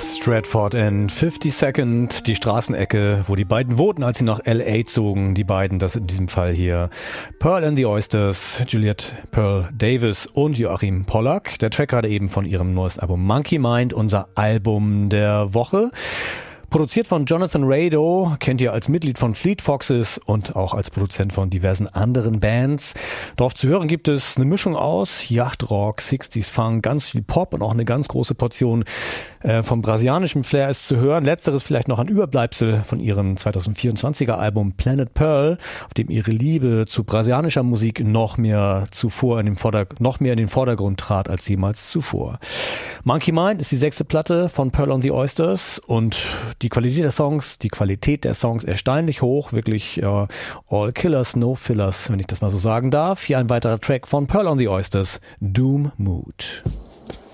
Stratford and 52nd, die Straßenecke, wo die beiden wohnten, als sie nach L.A. zogen. Die beiden, das in diesem Fall hier Pearl and the Oysters, Juliette Pearl Davis und Joachim Pollack. Der Track gerade eben von ihrem neuesten Album Monkey Mind, unser Album der Woche. Produziert von Jonathan Rado, kennt ihr als Mitglied von Fleet Foxes und auch als Produzent von diversen anderen Bands. Darauf zu hören gibt es eine Mischung aus Yachtrock, 60s Funk, ganz viel Pop und auch eine ganz große Portion vom brasilianischen Flair ist zu hören. Letzteres vielleicht noch ein Überbleibsel von ihrem 2024er Album Planet Pearl, auf dem ihre Liebe zu brasilianischer Musik noch mehr in den Vordergrund trat als jemals zuvor. Monkey Mind ist die 6. Platte von Pearl and the Oysters und die Qualität der Songs erstaunlich hoch, wirklich all killers, no fillers, wenn ich das mal so sagen darf. Hier ein weiterer Track von Pearl and the Oysters, Doom Mood.